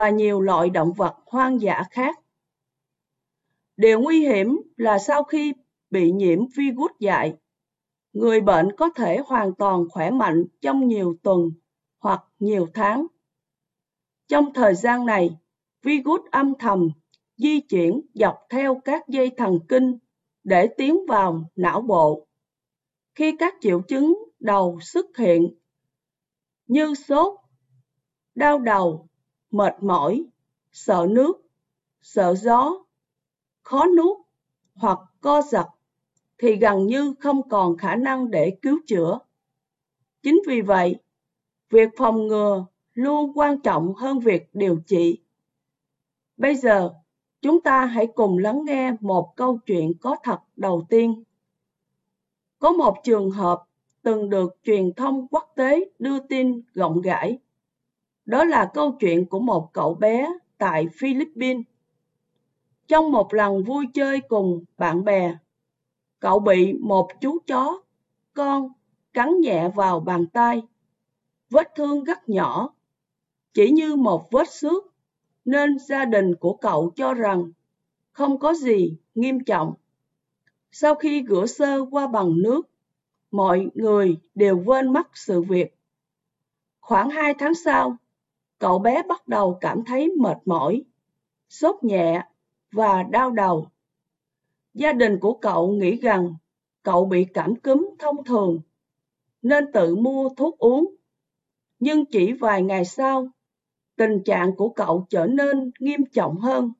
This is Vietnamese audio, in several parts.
và nhiều loại động vật hoang dã khác. Điều nguy hiểm là sau khi bị nhiễm virus dại, người bệnh có thể hoàn toàn khỏe mạnh trong nhiều tuần hoặc nhiều tháng. Trong thời gian này, virus âm thầm di chuyển dọc theo các dây thần kinh để tiến vào não bộ. Khi các triệu chứng đầu xuất hiện như sốt, đau đầu, mệt mỏi, sợ nước, sợ gió, khó nuốt hoặc co giật thì gần như không còn khả năng để cứu chữa. Chính vì vậy, việc phòng ngừa luôn quan trọng hơn việc điều trị. Bây giờ, chúng ta hãy cùng lắng nghe một câu chuyện có thật đầu tiên. Có một trường hợp từng được truyền thông quốc tế đưa tin rộng rãi. Đó là câu chuyện của một cậu bé tại Philippines. Trong một lần vui chơi cùng bạn bè, cậu bị một chú chó con cắn nhẹ vào bàn tay. Vết thương rất nhỏ, chỉ như một vết xước, nên gia đình của cậu cho rằng không có gì nghiêm trọng. Sau khi rửa sơ qua bằng nước, mọi người đều quên mất sự việc. Khoảng 2 tháng sau, cậu bé bắt đầu cảm thấy mệt mỏi, sốt nhẹ và đau đầu. Gia đình của cậu nghĩ rằng cậu bị cảm cúm thông thường, nên tự mua thuốc uống. Nhưng chỉ vài ngày sau, tình trạng của cậu trở nên nghiêm trọng hơn.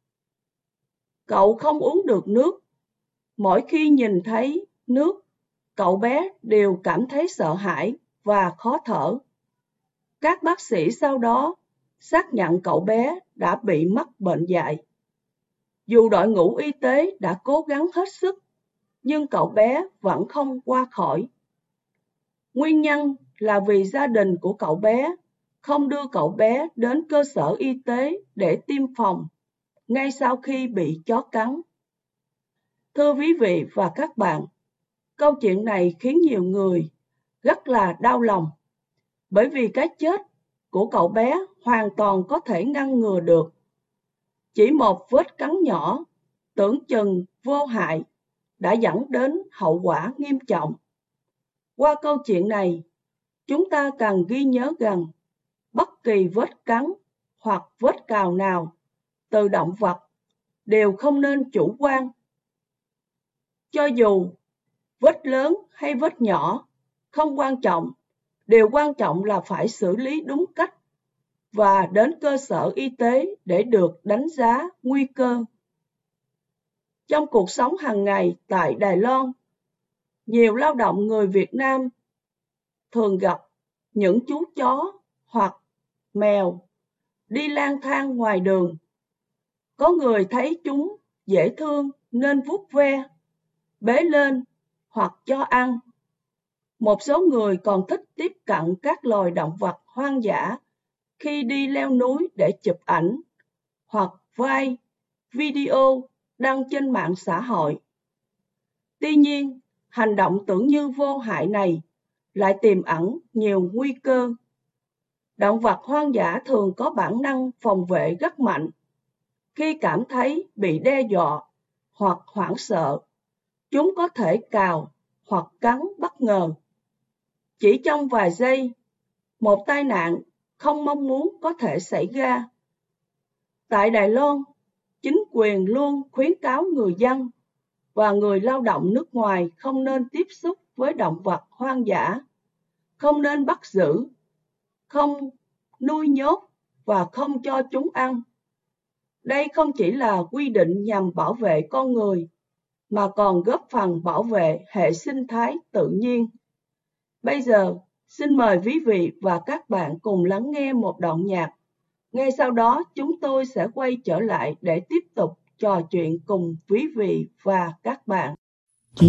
Cậu không uống được nước. Mỗi khi nhìn thấy nước, cậu bé đều cảm thấy sợ hãi và khó thở. Các bác sĩ sau đó xác nhận cậu bé đã bị mắc bệnh dại. Dù đội ngũ y tế đã cố gắng hết sức, nhưng cậu bé vẫn không qua khỏi. Nguyên nhân là vì gia đình của cậu bé không đưa cậu bé đến cơ sở y tế để tiêm phòng ngay sau khi bị chó cắn. Thưa quý vị và các bạn, câu chuyện này khiến nhiều người rất là đau lòng, bởi vì cái chết của cậu bé hoàn toàn có thể ngăn ngừa được. Chỉ một vết cắn nhỏ, tưởng chừng vô hại, đã dẫn đến hậu quả nghiêm trọng. Qua câu chuyện này, chúng ta cần ghi nhớ rằng bất kỳ vết cắn hoặc vết cào nào từ động vật đều không nên chủ quan. Cho dù vết lớn hay vết nhỏ, không quan trọng, điều quan trọng là phải xử lý đúng cách và đến cơ sở y tế để được đánh giá nguy cơ. Trong cuộc sống hàng ngày tại Đài Loan, nhiều lao động người Việt Nam thường gặp những chú chó hoặc mèo đi lang thang ngoài đường. Có người thấy chúng dễ thương nên vuốt ve, bế lên hoặc cho ăn. Một số người còn thích tiếp cận các loài động vật hoang dã khi đi leo núi để chụp ảnh hoặc quay video đăng trên mạng xã hội. Tuy nhiên, hành động tưởng như vô hại này lại tiềm ẩn nhiều nguy cơ. Động vật hoang dã thường có bản năng phòng vệ rất mạnh. Khi cảm thấy bị đe dọa hoặc hoảng sợ, chúng có thể cào hoặc cắn bất ngờ. Chỉ trong vài giây, một tai nạn không mong muốn có thể xảy ra. Tại Đài Loan, chính quyền luôn khuyến cáo người dân và người lao động nước ngoài không nên tiếp xúc với động vật hoang dã, không nên bắt giữ, không nuôi nhốt và không cho chúng ăn. Đây không chỉ là quy định nhằm bảo vệ con người, mà còn góp phần bảo vệ hệ sinh thái tự nhiên. Bây giờ, xin mời quý vị và các bạn cùng lắng nghe một đoạn nhạc. Ngay sau đó, chúng tôi sẽ quay trở lại để tiếp tục trò chuyện cùng quý vị và các bạn.